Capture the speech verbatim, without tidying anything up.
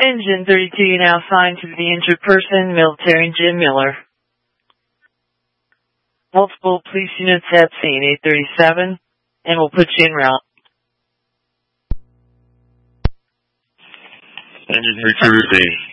Engine thirty-two, you now assigned to the injured person, military Jim Miller. Multiple police units at scene, eight thirty-seven, and we'll put you en route. Engine thirty-two,